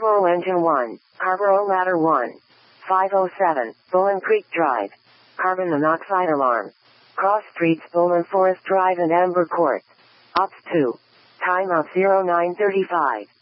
Scarborough Engine 1, Scarborough Ladder 1. 507, Bullen Creek Drive. Carbon monoxide alarm. Cross Streets, Bullen Forest Drive and Amber Court. Ops 2. Time of 0935.